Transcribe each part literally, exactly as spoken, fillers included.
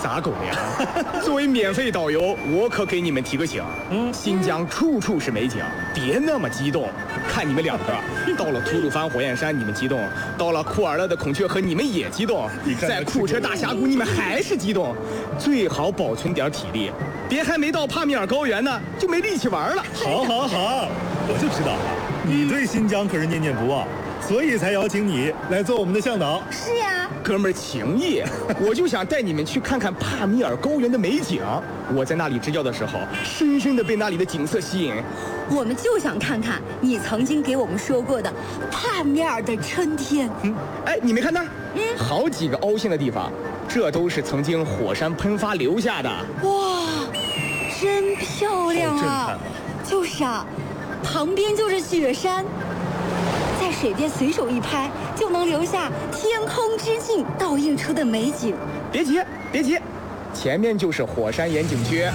撒狗粮。作为免费导游，我可给你们提个醒：嗯，新疆处处是美景，别那么激动。看你们两个，到了吐鲁番火焰山你们激动，到了库尔勒的孔雀河你们也激动，在库车大峡谷你们还是激动。最好保存点体力，别还没到帕米尔高原呢就没力气玩了。 好，好，好，我就知道你对新疆可是念念不忘。所以才邀请你来做我们的向导。 是呀， 哥们儿情谊，我就想带你们去看看帕米尔高原的美景。我在那里支教的时候，深深的被那里的景色吸引。 我们就想看看你曾经给我们说过的帕米尔的春天。 嗯，哎，你没看那儿？嗯，好几个凹陷的地方，这都是曾经火山喷发留下的。 哇，真漂亮啊！ 震撼啊！ 就是啊，旁边就是雪山。在水边随手一拍，就能留下天空之镜倒映出的美景。 别急，别急，前面就是火山岩景区。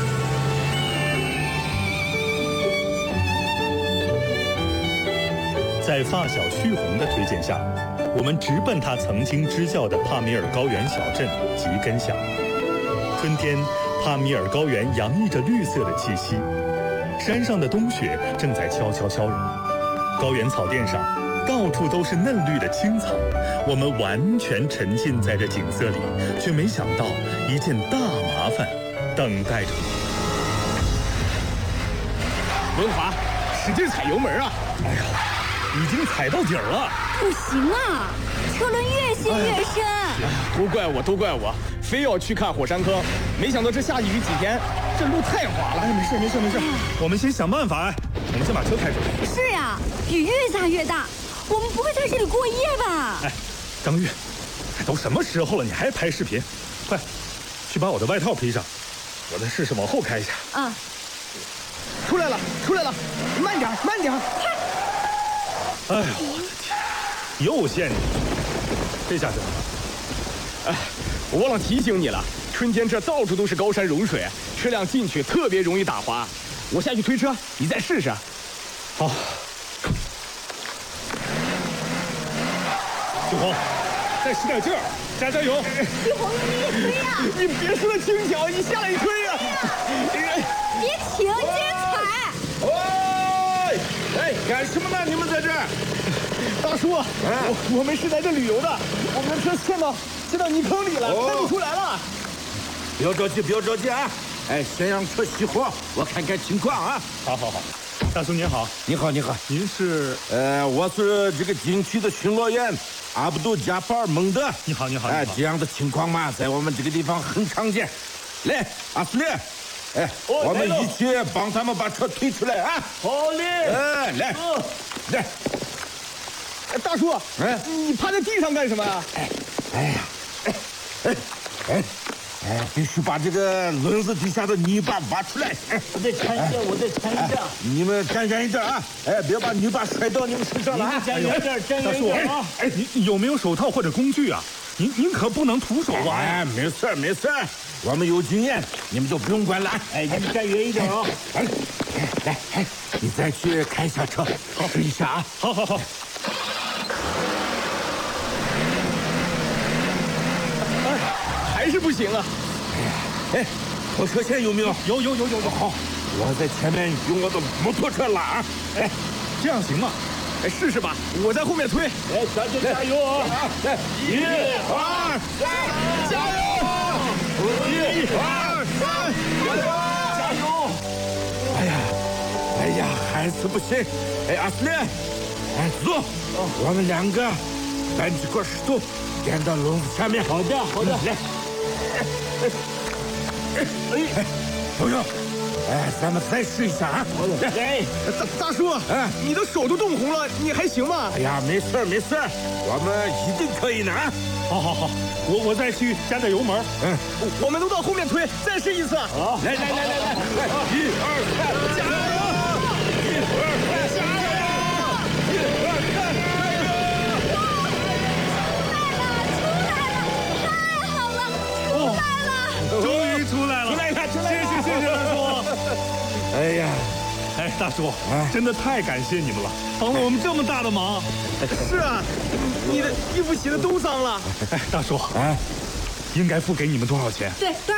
在发小旭红的推荐下，我们直奔他曾经支教的帕米尔高原小镇吉根乡。春天，帕米尔高原洋溢着绿色的气息，山上的冬雪正在悄悄消融，高原草甸上到处都是嫩绿的青草，我们完全沉浸在这景色里，却没想到一件大麻烦等待着我。 文华，使劲踩油门啊！ 哎呀，已经踩到底儿了。 不行啊，车轮越陷越深。 哎，都怪我，都怪我，非要去看火山坑，没想到这下雨几天，这路太滑了。 哎，没事没事没事，我们先想办法。哎，我们先把车开出去。 是呀，雨越下越大。我们不会在这里过夜吧？ 哎，张玉，都什么时候了，你还拍视频？快，去把我的外套披上，我再试试往后开一下。 啊， 出来了，出来了，慢点，慢点。 哎呦，我的天，又陷进去，这下怎么办？ 哎，我忘了提醒你了，春天这到处都是高山融水，车辆进去特别容易打滑。我下去推车，你再试试。 好。旭红，再使点劲儿，加加油！ 旭红，你推呀！ 你别说那轻巧，你下来一推呀！ 别停，接着踩！ 喂，哎，干什么呢？你们在这儿？ 大叔，我我们是来这旅游的，我们的车陷到陷到泥坑里了，开不出来了。 不要着急，不要着急啊！哎，先让车熄火，我看看情况啊。 好好好，大叔您好。 你好，你好。 您是？ 呃，我是这个景区的巡逻员阿卜杜加法尔蒙德。 你好，你好。 哎，这样的情况嘛，在我们这个地方很常见。来，阿斯利，哎，我们一起帮他们把车推出来啊！ 好嘞。 哎，来，来。 大叔，哎，你趴在地上干什么呀？ 哎，哎呀，哎，哎，哎。哎，必须把这个轮子底下的泥巴挖出来！哎， 我再缠一下，我再缠一下。 你们站远一点啊！哎，别把泥巴摔到你们身上了啊！ 站远点，站远点啊！ 哎，您有没有手套或者工具啊？您您可不能徒手挖。 哎，没事没事，我们有经验，你们就不用管了。 哎，你们站远一点啊！ 哎，来，哎，你再去开一下车，试一下啊！ 好好好。 哎，还是不行啊！ 哎，拖车线有没有？ 有有有有有。 好，我在前面用我的摩托车拉啊！哎， 这样行吗？ 哎，试试吧，我在后面推。 来，大家加油啊！ 来，一、二、三，加油！一、二、三，加油！ 加油！ 哎呀，哎呀，还是不行。哎，阿斯利，哎，走，我们两个搬几块石头垫到笼子下面。 好的，好的， 来。哎哎，朋友，哎，咱们再试一下啊！ 来，大大叔，哎，你的手都冻红了，你还行吗？ 哎呀，没事没事，我们一定可以的啊！ 好好好，我我再去加点油门。 嗯，我们都到后面推，再试一次。 好，来来来来来，一二三，加油！一二三，加油！一二三， 终于出来了， 出来了，出来了！ 谢谢谢谢大叔。 哎呀， 哎，大叔，真的太感谢你们了，帮了我们这么大的忙。 是啊，你的衣服洗的都脏了。 哎，大叔，哎，应该付给你们多少钱？ 对。